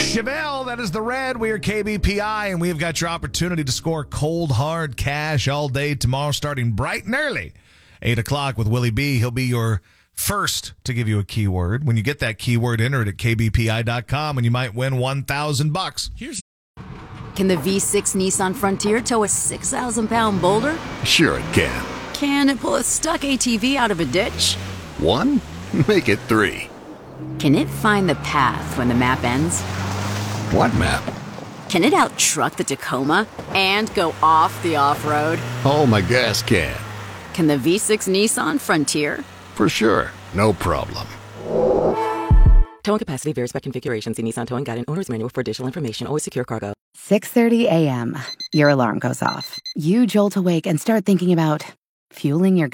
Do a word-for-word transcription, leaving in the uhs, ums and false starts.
Chevelle, that is the red. We are K B P I, and we've got your opportunity to score cold, hard cash all day tomorrow, starting bright and early. eight o'clock with Willie B. He'll be your first to give you a keyword. When you get that keyword, enter it at K B P I dot com, and you might win one thousand bucks. Here's Can the V six Nissan Frontier tow a six thousand pound boulder? Sure it can. Can it pull a stuck A T V out of a ditch? One? Make it three. Can it find the path when the map ends? What map? Can it out-truck the Tacoma and go off the off-road? Oh, my gas can. Can the V six Nissan Frontier? For sure. No problem. Towing capacity varies by configuration. See Nissan Towing Guide and Owner's Manual for additional information. Always secure cargo. six thirty a.m. Your alarm goes off. You jolt awake and start thinking about fueling your